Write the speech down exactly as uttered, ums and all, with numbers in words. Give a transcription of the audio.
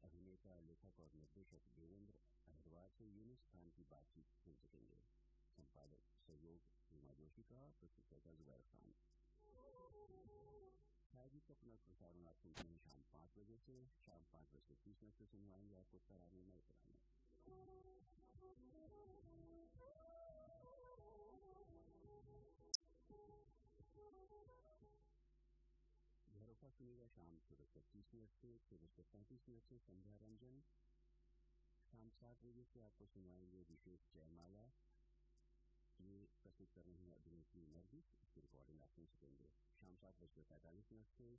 अभिनेता, लेखक और निर्देशक देवेंद्र अहिरवार से यूनुस खान की बातचीत सुन सकेंगे। संपादक सहयोग रीमा जोशी का, प्रस्तुतकर्ता जुबैर खान। छायागीत का पुनर्प्रसारण आप सुनते हैं शाम पाँच बजे से। शाम पाँच बजे तीस मिनट से सुनवाएंगे आपको तराने नए पुराने। झरोखा सुनेगा शाम छह बजकर तीस मिनट से। छह बजकर पैंतीस मिनट से संध्या रंजन। शाम सात बजे से आपको सुनवाएंगे विशेष जयमाला। ये प्रस्तुत कर रही है अभिनेत्री नरगिस। इसकी रिकॉर्डिंग आप सुन सकेंगे शाम सात बजकर पैंतालीस मिनट से।